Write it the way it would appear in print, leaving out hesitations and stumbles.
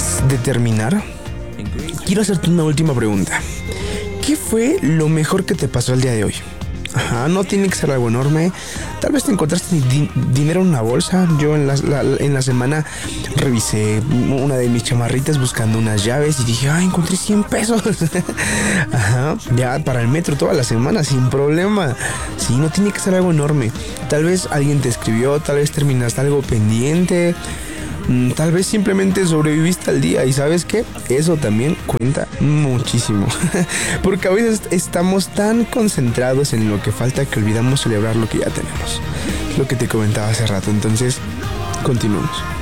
antes de terminar, quiero hacerte una última pregunta. ¿Qué fue lo mejor que te pasó el día de hoy? Ajá, no tiene que ser algo enorme. Tal vez te encontraste dinero en una bolsa. Yo en la semana revisé una de mis chamarritas buscando unas llaves y dije, encontré 100 pesos. Ajá, ya para el metro toda la semana sin problema. Sí, no tiene que ser algo enorme. Tal vez alguien te escribió, tal vez terminaste algo pendiente. Tal vez simplemente sobreviviste al día y ¿sabes qué? Eso también cuenta muchísimo. Porque a veces estamos tan concentrados en lo que falta que olvidamos celebrar lo que ya tenemos. Lo que te comentaba hace rato. Entonces, continuemos.